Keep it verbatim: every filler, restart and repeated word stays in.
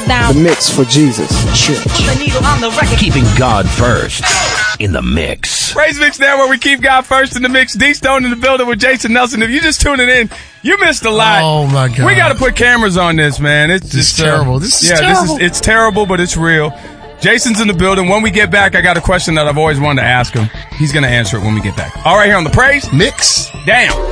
down. The mix for Jesus Church. Keeping God first in the mix. Praise Mix Now, where we keep God first in the mix. D Stone in the building with Jason Nelson. If you just tuning in, you missed a lot. Oh my God! We got to put cameras on this, man. It's This is just, uh, terrible. This is yeah, terrible. this is it's terrible, but it's real. Jason's in the building. When we get back, I got a question that I've always wanted to ask him. He's going to answer it when we get back. All right, here on the Praise Mix. Down.